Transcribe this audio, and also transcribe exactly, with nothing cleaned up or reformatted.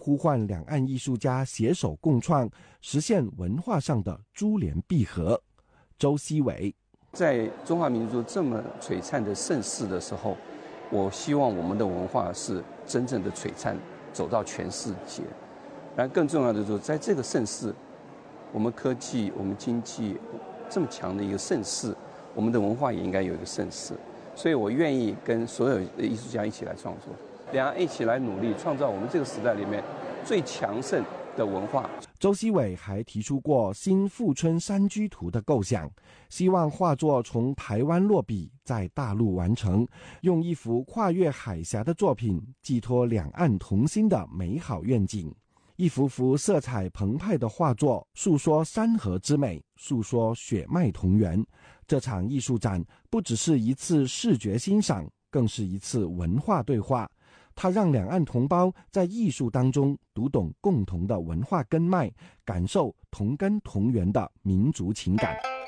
呼唤两岸艺术家携手共创，实现文化上的珠联璧合。周希伟， 在中华民族这么璀璨的盛世的时候，我希望我们的文化是真正的璀璨，走到全世界。然后更重要的就是，在这个盛世，我们科技、我们经济这么强的一个盛世，我们的文化也应该有一个盛世。所以我愿意跟所有的艺术家一起来创作，两岸一起来努力，创造我们这个时代里面最强盛的文化。 周希伟还提出过新富春山居图的构想，希望画作从台湾落笔，在大陆完成，用一幅跨越海峡的作品寄托两岸同心的美好愿景。一幅幅色彩澎湃的画作，诉说山河之美，诉说血脉同源。这场艺术展不只是一次视觉欣赏，更是一次文化对话。它让两岸同胞在艺术当中读懂共同的文化根脉，感受同根同源的民族情感。